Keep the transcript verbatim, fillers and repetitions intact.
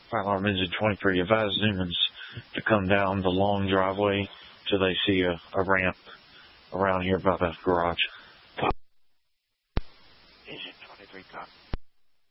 Fire alarm engine twenty-three, advise humans to come down the long driveway till they see a, a ramp around here by the garage.